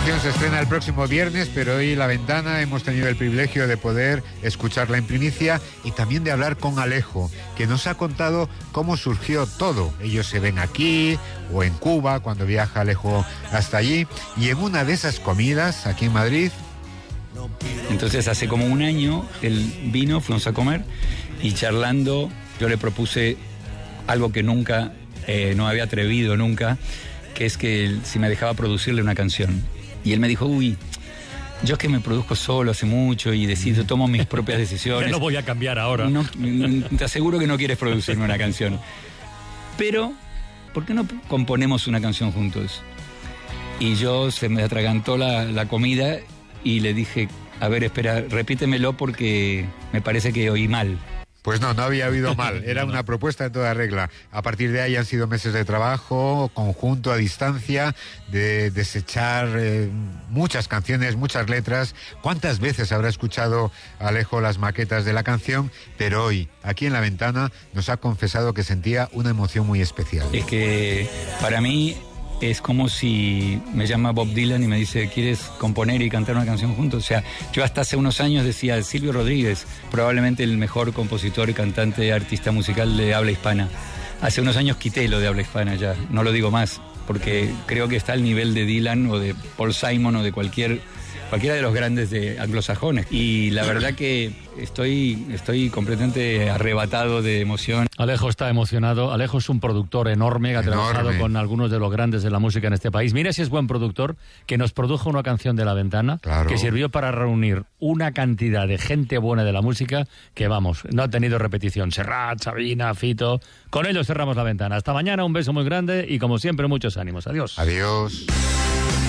canción se estrena el próximo viernes, pero hoy La Ventana hemos tenido el privilegio de poder escucharla en primicia y también de hablar con Alejo, que nos ha contado cómo surgió todo. Ellos se ven aquí o en Cuba, cuando viaja Alejo hasta allí, y en una de esas comidas aquí en Madrid. Entonces hace como un año él vino, fuimos a comer y charlando yo le propuse algo que nunca, no había atrevido nunca, que es que si me dejaba producirle una canción. Y él me dijo, uy, yo es que me produzco solo hace mucho y decido, tomo mis propias decisiones. Ya no voy a cambiar ahora. No, te aseguro que no quieres producirme una canción. Pero, ¿por qué no componemos una canción juntos? Y yo se me atragantó la comida y le dije, a ver, espera, repítemelo porque me parece que oí mal. Pues no había oído mal, era una propuesta de toda regla. A partir de ahí han sido meses de trabajo, conjunto, a distancia, de desechar muchas canciones, muchas letras. ¿Cuántas veces habrá escuchado Alejo las maquetas de la canción? Pero hoy, aquí en La Ventana, nos ha confesado que sentía una emoción muy especial. Es que para mí es como si me llama Bob Dylan y me dice, ¿quieres componer y cantar una canción juntos? O sea, yo hasta hace unos años decía, Silvio Rodríguez, probablemente el mejor compositor, cantante, artista musical de habla hispana. Hace unos años quité lo de habla hispana ya, no lo digo más, porque creo que está al nivel de Dylan o de Paul Simon o de cualquiera de los grandes de anglosajones. Y la verdad que estoy completamente arrebatado de emoción. Alejo está emocionado. Alejo es un productor enorme que ha trabajado con algunos de los grandes de la música en este país. Mira si es buen productor, que nos produjo una canción de La Ventana, claro, que sirvió para reunir una cantidad de gente buena de la música que, vamos, no ha tenido repetición. Serrat, Sabina, Fito. Con ellos cerramos La Ventana. Hasta mañana, un beso muy grande y, como siempre, muchos ánimos. Adiós. Adiós.